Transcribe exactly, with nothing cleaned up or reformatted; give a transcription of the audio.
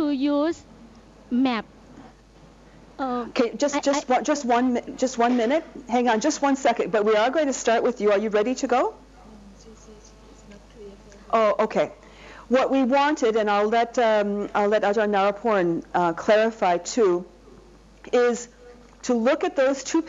to use map. Uh, Okay, just I, just I, one, just one mi- just one minute. Hang on, just one second. But we are going to start with you. Are you ready to go? Oh, okay. What we wanted, and I'll let um, I'll let Ajahn Naraporn uh, clarify too, is to look at those two